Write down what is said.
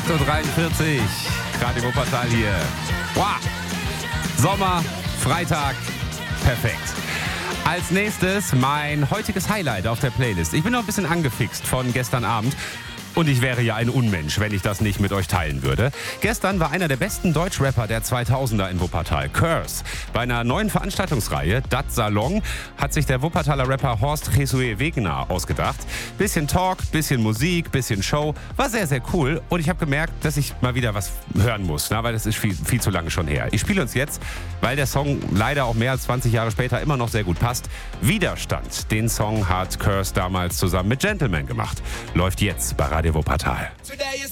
8.43 Uhr, Radio Wuppertal hier. Wow. Sommer, Freitag, perfekt. Als nächstes mein heutiges Highlight auf der Playlist. Ich bin noch ein bisschen angefixt von gestern Abend. Und ich wäre ja ein Unmensch, wenn ich das nicht mit euch teilen würde. Gestern war einer der besten Deutschrapper der 2000er in Wuppertal, Curse. Bei einer neuen Veranstaltungsreihe, Dat Salon, hat sich der Wuppertaler Rapper Horst Jesue Wegener ausgedacht. Bisschen Talk, bisschen Musik, bisschen Show. War sehr, sehr cool. Und ich habe gemerkt, dass ich mal wieder was hören muss, weil das ist viel zu lange schon her. Ich spiele uns jetzt, weil der Song leider auch mehr als 20 Jahre später immer noch sehr gut passt, Widerstand. Den Song hat Curse damals zusammen mit Gentleman gemacht. Läuft jetzt bei Radio Wuppertal. Today is